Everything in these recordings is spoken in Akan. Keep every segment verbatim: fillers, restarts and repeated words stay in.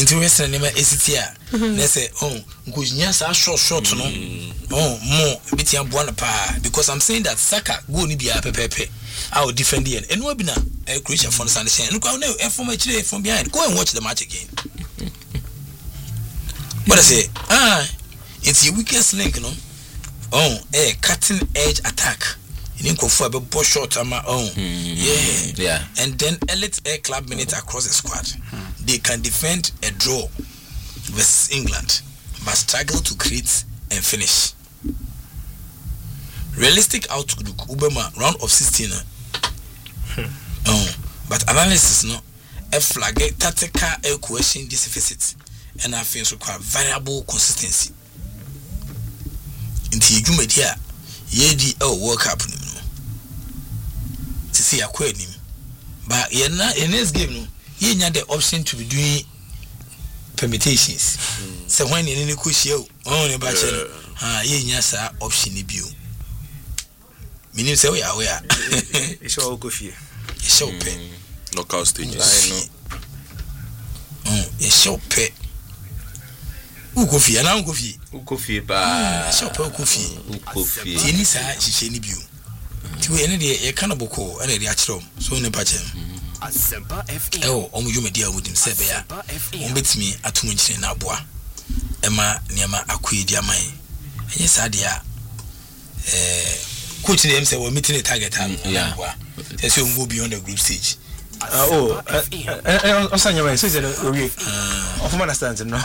into Western name esitia na say oh nkunya sa short short no oh mo bitia buana pa because I'm saying that Saka go ni bia pepepe I will defend the end and no be na e Croatia for the same look how e from actually from behind go and watch the match again. But I say ah it's your weakest link no oh eh cutting edge attack in Kofu a ball shot ama oh yeah yeah and then elite air club minute across the squad. They can defend a draw versus England, but struggle to create and finish. Realistic outlook, Ubema round of sixteen. Hmm. Oh, but analysis no, a flag tactical a question this deficit, and I feel so quite variable consistency. Into you media, ye di oh World Cup no. To see a queen, but ye na in this game no. You had the option to be doing permutations. Mm. So when you need to push you on a bachelor, ah, you have that option. You mean say we are aware. It's all coffee. It's so pay. Knockout stages. I know. Oh, it's so pay. Who coffee? And I'm coffee. Who coffee? Ba. So pay coffee. Who coffee? Tennis, I see any view. To any day, a cannibal call, and a reaction. So in a bachelor. Asempa F M. Oh, omu you media with him sebe ya. Umbet me atu nchini na abua. Ema niyama akuyi diamai. Enye saadi ya. Eh, coach ni mse wa meeting the target ha. Yeah. Tesi you go beyond the group stage. Uh, oh, uh, uh, Osanya way. So is it okay? Of man understands no.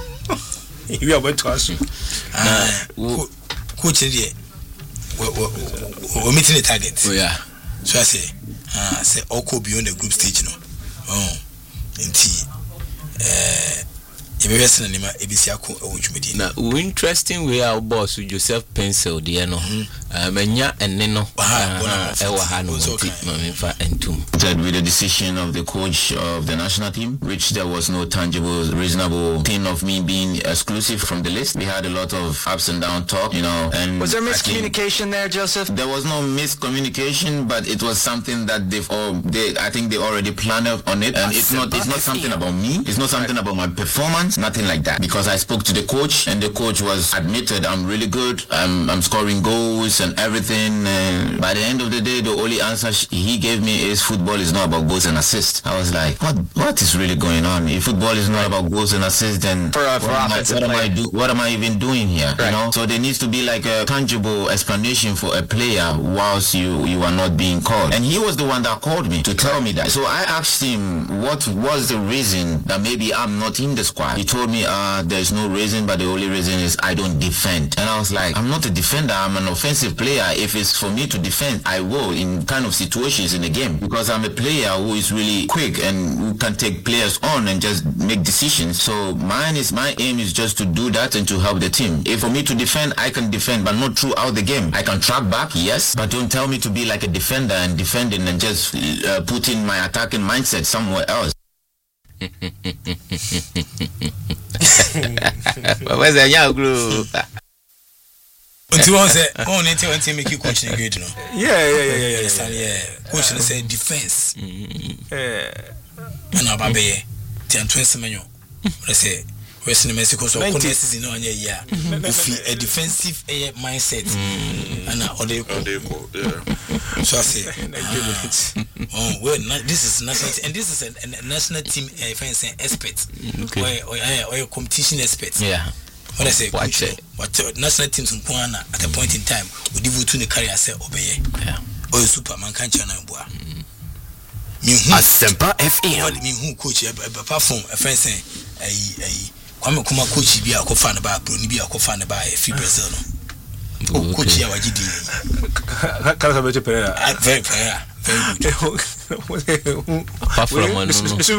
We are about to ask you. Ah, coach ni we we meeting the target. Oh yeah. So I say. Ah, say Oko beyond the group stage no. Oh, inti eh ebesi na nima ebisi ako ewujumedi. Na interesting way our boss Joseph Pencil de no. Manya enne no. Ewa ha no ti mamfa entum. With the decision of the coach of the national team, which there was no tangible, reasonable thing of me being exclusive from the list. We had a lot of ups and down talk, you know. And was there miscommunication there, Joseph? There was no miscommunication, but it was something that they've all, they, I think they already planned on it. And it's not, it's not something about me. It's not something about my performance. Nothing like that. Because I spoke to the coach, and the coach was admitted I'm really good. I'm, I'm scoring goals and everything. And by the end of the day, the only answer he gave me is football is not about goals and assists. I was like, what what is really going on? If football is not about goals and assists, then for, uh, for what, am I, what am I do what am I even doing here? Right. You know? So there needs to be like a tangible explanation for a player whilst you you are not being called. And he was the one that called me to tell me that. So I asked him what was the reason that maybe I'm not in the squad. He told me uh there's no reason, but the only reason is I don't defend. And I was like, I'm not a defender, I'm an offensive player. If it's for me to defend, I will in kind of situations in the game, because I'm a player who is really quick and who can take players on and just make decisions. So mine is my aim is just to do that and to help the team. If for me to defend, I can defend, but not throughout the game. I can track back, yes, but don't tell me to be like a defender and defending and just uh, putting my attacking mindset somewhere else. Where's the young group? Until one say, oh, need to until make you coach in good, no? Yeah, yeah, yeah, yeah, yeah. Yeah, coach say defense. Yeah. And our baby, ten twenty menu. Let's say, Western Mexico, so contests in one year. If a defensive mindset, and all they yeah. So I say, oh, well, this is national, and this is a national team, if I say expert, or or competition expert. Yeah. What I say, watch it. What national teams in Kwana at a point in time would devote to the career say obey. Yeah. Or Superman can't channel boy. Asempa F M. Me who coach apart from a friend saying, a a Kwame Kuma coach be a co-fan about Bruni be a co-fan about a free Brazil. Oh, coach ya wajidi. Can't have a prayer. Very prayer. Very good. Apart from one,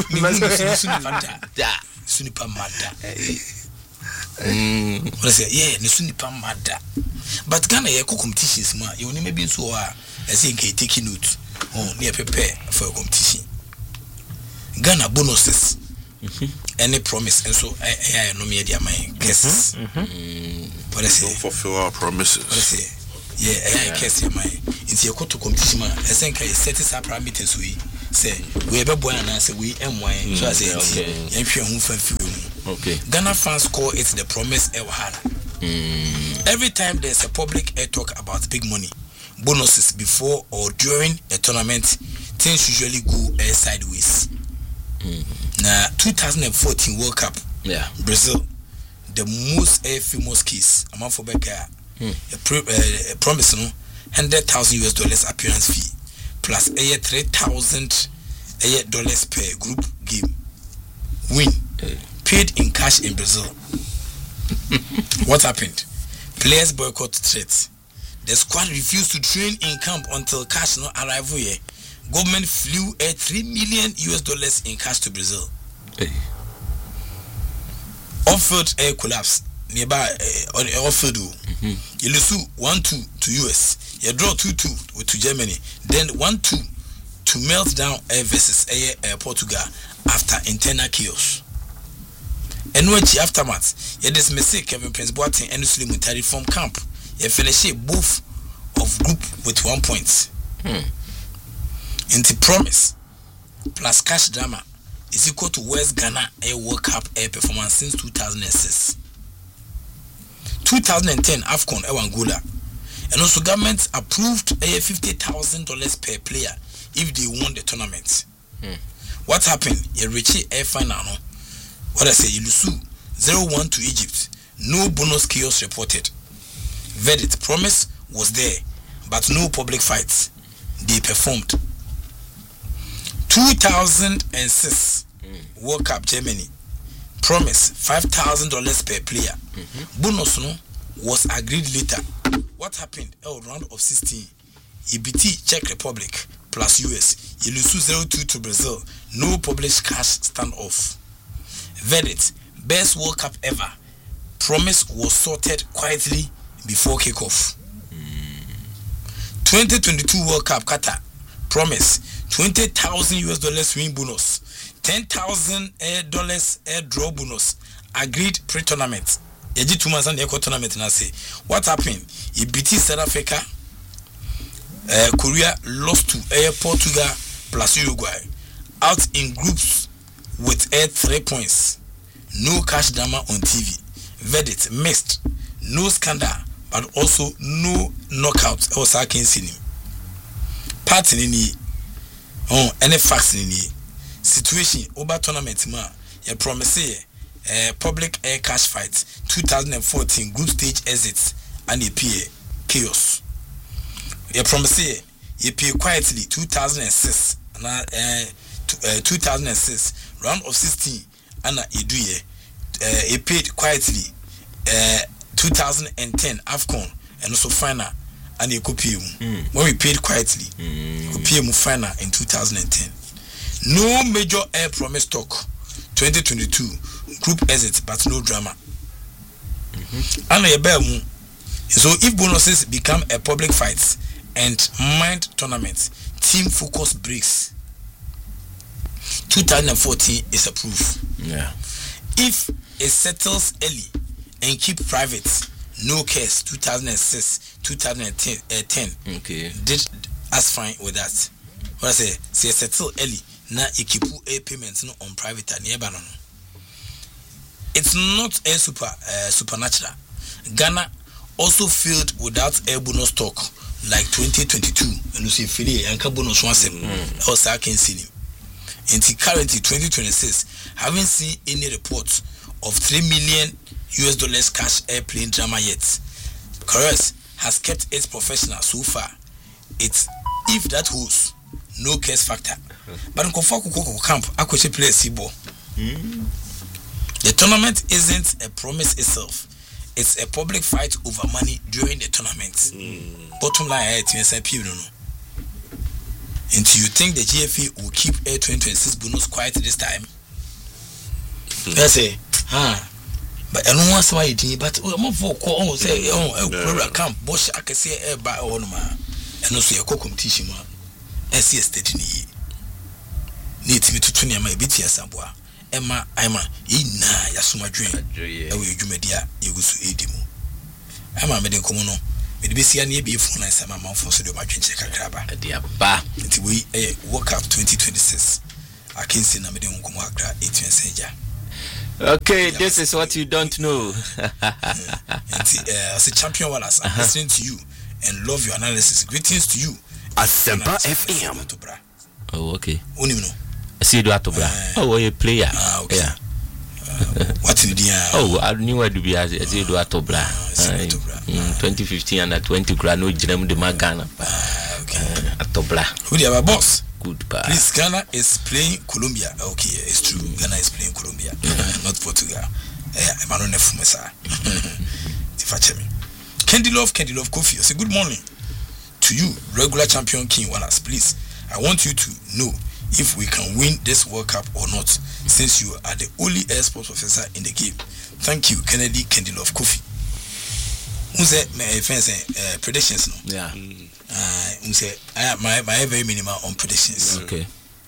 Sunipa Mada. Mm. What I say, yeah, Nisunipa Mada. But Ghana, your competitions, ma, you only maybe so are as in taking note or near prepare for a competition. Ghana bonuses, any promise, and so I know me, dear, my guests. What I say, don't fulfill our promises. What I say, yeah, I guess your mind. It's your to competition, I think I set this up parameters. We say we be boy and say we M Y so I say yen hwe hu fa fi mu. Okay. Ghana fans call it the promise e wahara. Mm. Every time there's a public air talk about big money, bonuses before or during a tournament, things usually go air sideways. Mm-hmm. Now, twenty fourteen World Cup, yeah, Brazil, the most air famous case, among for Becca, mm. a, pro, uh, a promise, no, hundred thousand U S dollars appearance fee, plus a three thousand dollars per group game. Win, mm. paid in cash in Brazil. What happened? Players boycott threats. The squad refused to train in camp until cash no arrival here. Government flew a three million U S dollars in cash to Brazil. Hey. Off-field air collapse nearby on uh, off-field. Mm-hmm. You lose one two to U S. You draw two two with to Germany. Then one two to melt down air versus air uh, Portugal after internal chaos. And when the aftermath, you dismiss Kevin Prince Boateng and Muslim Mutari from camp. You finish both of group with one point. Hmm. Into promise plus cash drama is equal to West Ghana a World Cup air performance since two thousand six. twenty ten AFCON a Angola. And also government approved a fifty thousand dollars per player if they won the tournament. Hmm. What happened? You reach air final. No? What I say, you lose zero one to Egypt. No bonus chaos reported. Verdict, promise was there, but no public fights. They performed. two thousand six mm. World Cup Germany. Promise five thousand dollars per player. Mm-hmm. Bonus no was agreed later. What happened? Oh, round of sixteen. E B T Czech Republic plus U S. You lose zero two to Brazil. No published cash standoff. Verdict, best World Cup ever. Promise was sorted quietly before kickoff. Mm. twenty twenty-two World Cup Qatar. Promise twenty thousand U S dollars win bonus, ten thousand dollars air draw bonus. Agreed pre-tournament. Eji two months and equal tournament na say. What happened? E B T South Africa, uh, Korea lost to Air Portugal plus Uruguay. Out in groups with air three points. No cash drama on T V. Verdict mixed. No scandal, but also no knockout. Or second scene. Part in any oh any facts in any situation over tournament ma. You promise a uh, public air cash fight. twenty fourteen group stage exits and a P A chaos. You promise you pay quietly two thousand six and uh, uh, two thousand six. Round of sixteen, Anna Eduye, uh, he paid quietly uh, two thousand ten AFCON and also final and he could pay him. When we paid quietly, mm. we pay him final in two thousand ten. No major air promise talk. twenty twenty-two group exit, but no drama. Mm-hmm. Anna Ebemu. So if bonuses become a public fight and mind tournament, team focus breaks. twenty fourteen is a proof. Yeah. If it settles early and keep private, no case. two thousand six, two thousand ten. Okay. Did us fine with that. What I say? Say settle early. Now you keep a payments no on private and nearby. It's not a super uh, supernatural. Ghana also failed without air bonus talk like twenty twenty-two. And you see, Philly and bonus one seven. Also, I can see him. Until currently twenty twenty-six, haven't seen any reports of three million U S dollars cash airplane drama yet. Corres has kept its professional so far. It's if that holds, no case factor. But in Kofaku camp, Akweche plays Sibo. The tournament isn't a promise itself. It's a public fight over money during the tournament. Mm. Bottom line, it's until you think the G F A will keep a twenty twenty-six bonus quiet this time. I say, huh? But I don't want to say it, but I'm not for call. Say, oh, I can't bosh. I can say, eh, by all man. And also, your competition, man. I see a state in here. Need me to tune my B T S Abwa. Emma, Emma, Ina, Yasuma dream. I will do media, you go to Edimu. Emma made in Komono. me be see any be phone and sama man for so do ma twenche kakraba dia ba nti we eh World Cup twenty twenty-six I can see na me dey nkomo akra eighteen seja. Okay, this is what you don't know. Nti uh, as a champion Wallace, I'm listening to you and love your analysis. Greetings to you. Asempa F M. Oh, okay. Only no. See do atobra. Oh, you player. Ah, okay. Yeah. Uh, what in the Oh, I knew where to be as see do atobra. twenty fifteen under twenty gra no jinem de magana. Ah, okay. Atobra. Who the our boss? Goodbye. Please, Ghana is playing Colombia. Okay, it's true. Ghana is playing Colombia, not Portugal. Eh, Emmanuel Nefumesa. Tifachemi. Candy Love, Candy Love Kofi. I say good morning to you, regular champion King Wallace. Please, I want you to know if we can win this World Cup or not, since you are the only air sports professor in the game. Thank you, Kennedy Candy Love Kofi. Who said my friends uh, predictions? No. Yeah. Uh, who said I my my very minimal on predictions. Okay.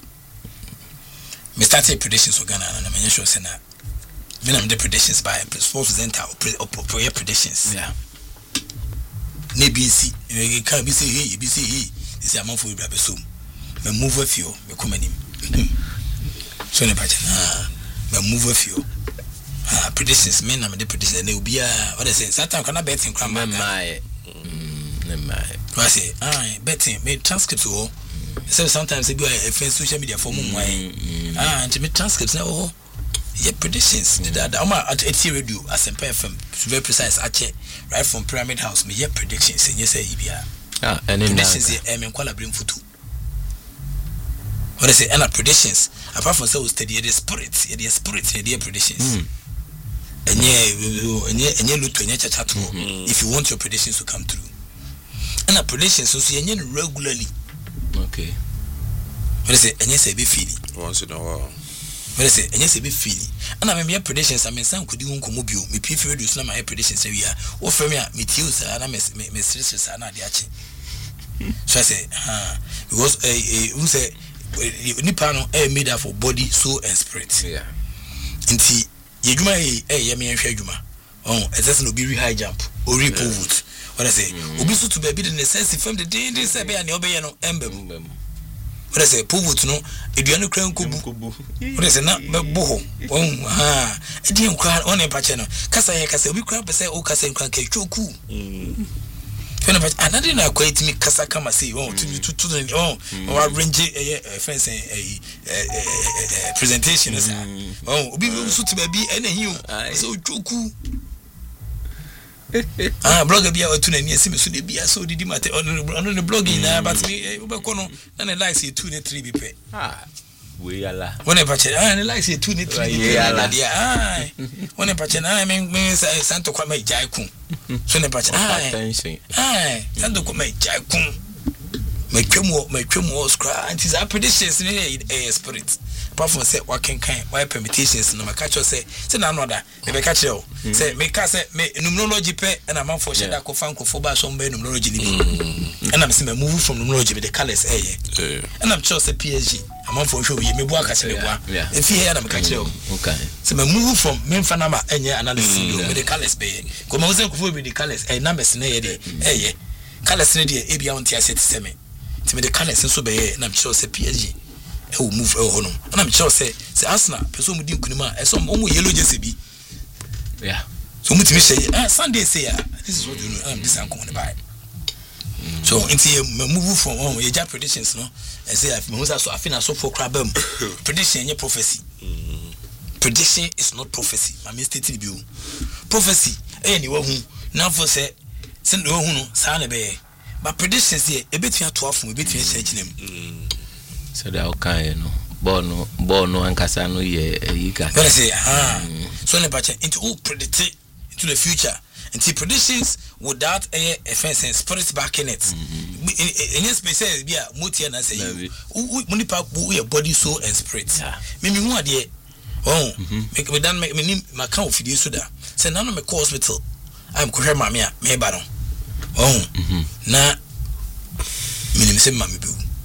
Me started predictions for Ghana and I'm sure say na. Me na me predictions by sports presenter or prayer predictions. Yeah. Ne B C, you can be say hey, be say hey. This is a month for Ibrahim so. Me move with you, me come in. So ne pacha. Ah, me move with you. Ah, predictions me na me predictions na obi a what they say Satan kana betting kra ma my my I say ah betting me transcript o. So sometimes they do a social media for mo why. Ah, and me transcript na oh. Yeah, predictions. That I'm at a radio Asempa F M. Very precise. Actually, right from Pyramid House. Me yeah predictions. And you say Ibia. Ah, and predictions. Yeah, I'm in Kuala bring for two. What I say? And predictions. Apart from so study the spirit, the spirit, the predictions. And yeah, and yeah, and yeah, look to any chat. If you want your predictions to come through, and a predictions so see any regularly. Okay. What I say? And yes, I be feeling once in a while. What I say? And yes, I be feeling. And I mean, predictions. I mean, some could do uncommobile. Me prefer to do some my predictions. We are. What for me? Me too, sir. And I miss me stress, sir. Na diache. So I say, ah, because eh, who say, nipa no eh made up for body, soul, and spirit. Yeah. Inti, yejuma eh eh yemi enhwe juma. Oh, it doesn't be high jump or repo wood. What I say? Obi so to be the necessity from the day they say be an obey no embem. What I say? Puvut no, eduano kran kubu. What I say? Na boho. Oh, ha. Edi nkwa on e pache no. Kasa ye kasa obi kran pese o kasa nkran ke choku. Fena pache anade na kwa itimi kasa kama say oh to to to oh or arrange eh fence eh presentation is oh obi so to be e na hiu so choku. Ah, blogger be out to any sim so de be so did matter on the blogging na but me obekono na na likes you two ne three be pay. Ah, we ala. When e pache ah na likes you two ne three be ala dia. Ah, when e pache na me me santo kwa me jai kun. So ne pache ah. Ah, santo kwa me jai kun. Me twemu me twemu scra and is predictions ne eh spirit. Apart from say what can kind why permutations no make catch say say na no da me be catch you say me ka say me numerology pe and am for share that ko fan ko for ba so be numerology ni bi and am say me move from numerology with the colors eh and I'm sure say P S G am for show me bu aka say me bu if here na me catch you okay say me move from me fa na ma enye analysis with the colors be ko me say ko for with the colors eh numbers na ye dey eh colors na dey e bia on tia set say me say me the colors so be na I'm sure say P S G e will move e ho no and I'm sure say say Arsenal person mu di nkunima e so mo yellow jersey bi yeah so mu timi say ah Sunday say ah this is what you know I'm this anko on buy so into move from oh your job predictions no I say I me so I feel so for crab prediction your prophecy prediction is not prophecy my mistake bi o prophecy eh ni wa hu na for say say no hu no sa na be but predictions here e betua to afom e betua say kinem so that okay no bono bono ankasa no ye yika when I say ah so ne bache into all predict into the future into predictions without a offense and spirit back in it in this space be a motia na say you money pa your body soul and spirit me me hu ade oh make me dan make me my kan ofidie so da say na no me call hospital I'm ko hwe mame a me ba no oh na me nim say mame bi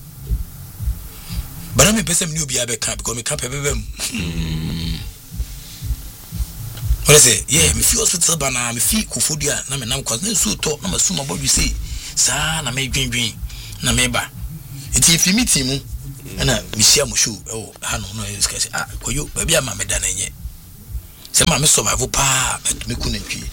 but I'm a person new be a because me can't pay them. What I say, yeah, me feel hospital bana, me feel Kofodia, na me nam cause no so talk, na me suma about you say, sa na me green green, na me ba. It's if you meet him, and I miss him show, oh, I don't know, this guy say, ah, for you, baby, I'm a done yet. Say, mamma, so my vopa, but me couldn't be.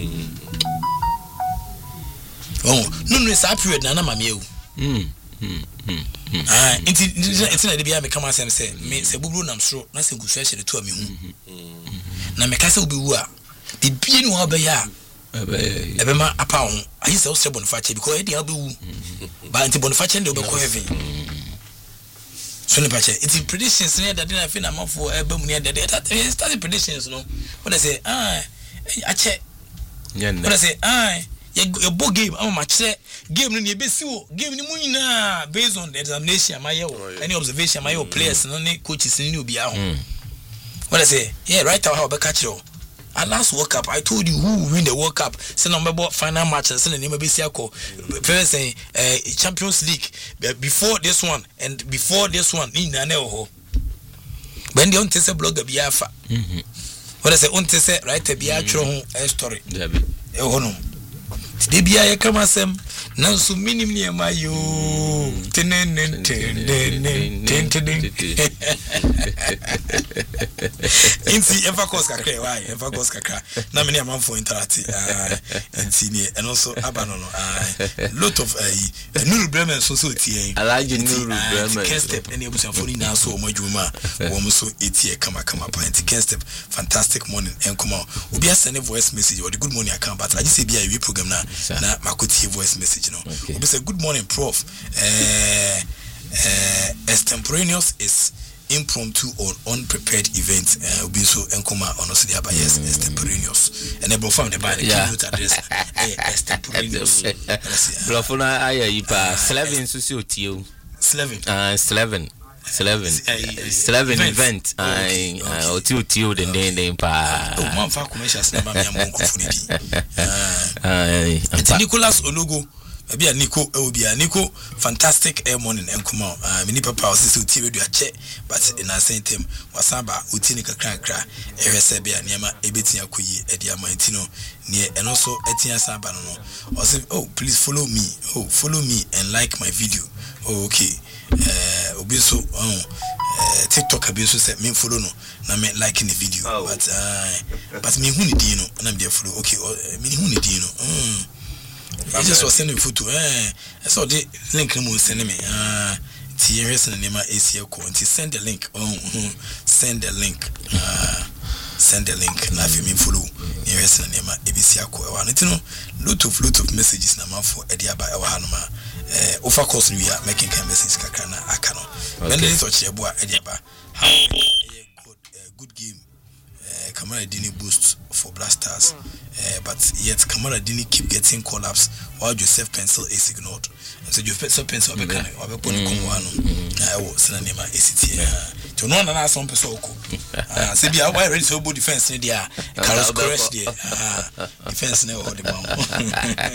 Oh, no, no, it's a period, Nana, mammy. Hm, hm, hm. Ah, it's it's not the be I come and say, me say, Bubu, I'm sure, nothing good session to me. Na me kasa obi wu a bibie ni ho ba ya ebe ma apa ho ayi se o se Boniface because e dey obi wu ba anti Boniface dey obekọ heaven so ne pache it's predictions ne that na fi na mafo ebe mu ne that that start predictions no what I say ah ache what I say ah your book game am ma chere game no ne be si wo game ni mu nyina based on the examination ma ye wo any observation ma ye wo players no ne coaches ni obi a ho. What I say, yeah, right now how catch you. At last World Cup, I told you who will win the World Cup. Send number about final match and send the name of Bisiako. First saying uh, Champions League before this one and before this one in Naneho. When the Ontese blog the Biafa. What I say, Ontese right the Biatro a story. Ehono. Today Bia Kamasem. Now so many near my you. Inti ever cause kakra why ever cause kakra na me am for interactive ah inti and also abanono ah lot of eh Nuru Bremen so so tie alaji Nuru Bremen can step any abusan for ni na so o madwuma wo so etie kama kama pa inti can step fantastic morning and come on obi send a voice message or the good morning account but I just say be a program na na makoti voice message no obi say good morning prof eh uh, extemporaneous is impromptu or unprepared event uh, be so enkoma honestly about yes extemporaneous and then from the band yeah. Keynote address extemporaneous blofuna aya yipa eleven so so tio eleven uh eleven eleven eleven event I o tio tio den den den pa oh man fa commercials na ma me am nkofuni bi ah Nicholas Ologo Maybe a Nico, Obi a Nico, fantastic air morning and come on. Uh, many papa was to T V do a check, but in a same time, Wasaba, Utinica crack crack, Eresabia, Niama, Ebetia Kuyi, Edia Montino, near and also Etia Sabano. Or say, oh, please follow me, oh, follow me and like my video. Oh, okay. Uh, Obiso, oh, TikTok Abiso said, me follow no, na me liking the video, oh. but uh, but me who need you know, and I'm there follow. Okay, me who need you know. I just was sending photo. Eh, I saw the link. No send me. Ah, T R S and Nema A C L. Send the link. Oh, send the link. Ah, send the link. Na fi me follow. T R S and Nema A B C L. I want to know lot of lot of messages. Na ma for Edia ba ewa hanuma. Eh, over course we are making kind messages kakra na akano. When they touch your boy Edia ba. How good good game. Kamara didn't boost for Blasters, uh, but yet Kamara didn't keep getting call-ups while Joseph Pencil is ignored. And so Joseph Pencil, I'm going to put I was sending him a C T. To know another some person. Sebi, I ready to go defense. There, Carlos Corres, defense never hold the bomb.